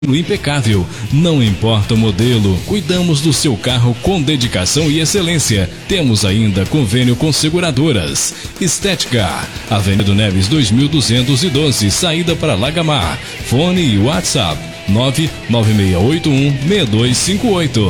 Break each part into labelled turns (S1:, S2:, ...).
S1: impecável. Não importa o modelo, cuidamos do seu carro com dedicação e excelência. Temos ainda convênio com seguradoras. Estética, Avenida Neves 2212, saída para Lagamar. Fone e WhatsApp 996816258.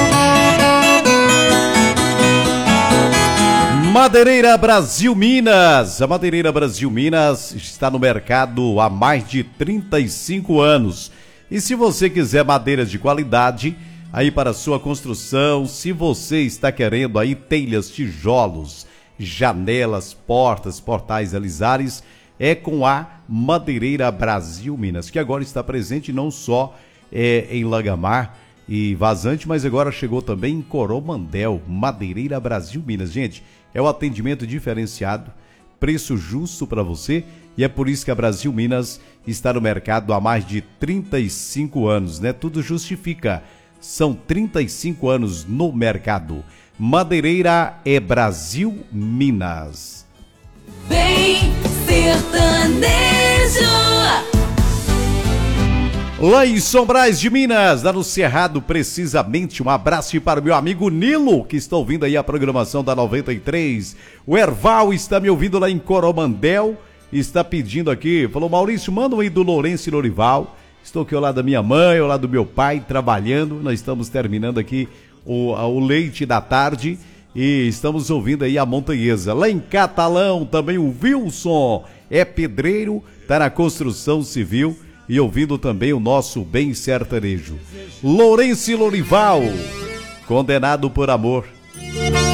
S2: Madeireira Brasil Minas. A Madeireira Brasil Minas está no mercado há mais de 35 anos. E se você quiser madeiras de qualidade aí para sua construção, se você está querendo aí telhas, tijolos, janelas, portas, portais alisares, é com a Madeireira Brasil Minas, que agora está presente não só em Lagamar e Vazante, mas agora chegou também em Coromandel. Madeireira Brasil Minas. Gente, é um atendimento diferenciado, preço justo para você, e é por isso que a Brasil Minas está no mercado há mais de 35 anos, né? Tudo justifica. São 35 anos no mercado. Madeireira é Brasil Minas.
S3: Vem sertanejo.
S2: Lá em São Brás de Minas, lá no Cerrado, precisamente. Um abraço para o meu amigo Nilo, que está ouvindo aí a programação da 93. O Erval está me ouvindo lá em Coromandel, está pedindo aqui, falou: Maurício, manda um aí do Lourenço e Lorival. Estou aqui ao lado da minha mãe, ao lado do meu pai, trabalhando. Nós estamos terminando aqui o leite da tarde e estamos ouvindo aí a Montanhesa. Lá em Catalão também o Wilson, é pedreiro, está na construção civil e ouvindo também o nosso bem sertanejo. Lourenço e Lorival, Condenado por Amor.